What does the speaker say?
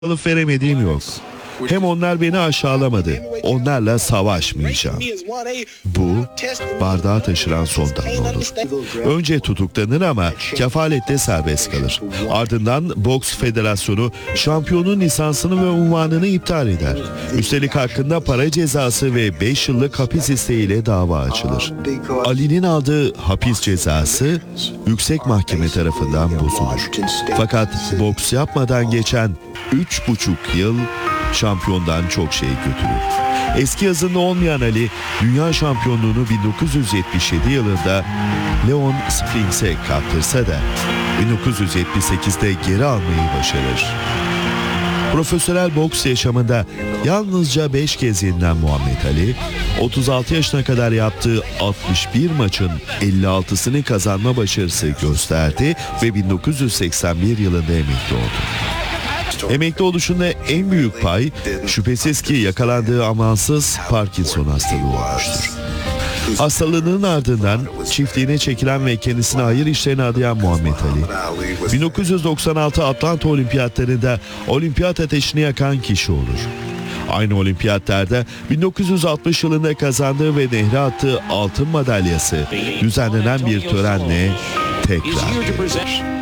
alıp veremediğim yok. Hem onlar beni aşağılamadı. Onlarla savaşmayacağım. Bu bardağı taşıran son damla olur. Önce tutuklanır ama kefalette serbest kalır. Ardından Boks Federasyonu şampiyonun lisansını ve unvanını iptal eder. Üstelik hakkında para cezası ve 5 yıllık hapis isteğiyle dava açılır. Ali'nin aldığı hapis cezası yüksek mahkeme tarafından bozulur. Fakat boks yapmadan geçen 3,5 yıl şampiyondan çok şey götürür. Eski yazında olmayan Ali, dünya şampiyonluğunu 1977 yılında Leon Spinks'e kaptırsa da 1978'de geri almayı başarır. Profesyonel boks yaşamında yalnızca 5 kez yenilen Muhammed Ali, 36 yaşına kadar yaptığı 61 maçın 56'sını kazanma başarısı gösterdi ve 1981 yılında emekli oldu. Emekli oluşunda en büyük pay şüphesiz ki yakalandığı amansız Parkinson hastalığı olmuştur. Hastalığının ardından çiftliğine çekilen ve kendisine hayır işlerine adayan Muhammed Ali, 1996 Atlanta Olimpiyatlarında olimpiyat ateşini yakan kişi olur. Aynı olimpiyatlarda 1960 yılında kazandığı ve nehre attığı altın madalyası düzenlenen bir törenle tekrar verilir.